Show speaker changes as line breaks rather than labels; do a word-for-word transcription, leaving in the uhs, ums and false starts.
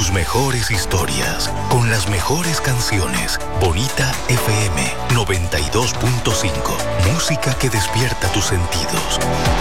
tus mejores historias, con las mejores canciones. Bonita F M noventa y dos punto cinco. Música que despierta tus sentidos.